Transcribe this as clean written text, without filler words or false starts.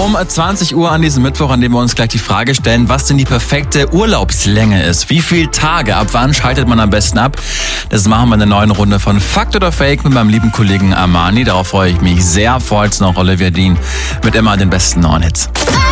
Um 20 Uhr an diesem Mittwoch, an dem wir uns gleich die Frage stellen, was denn die perfekte Urlaubslänge ist. Wie viele Tage, ab wann schaltet man am besten ab? Das machen wir in der neuen Runde von Fakt oder Fake mit meinem lieben Kollegen Armani. Darauf freue ich mich sehr. Vor als noch Olivia Dean mit immer den besten neuen Hits.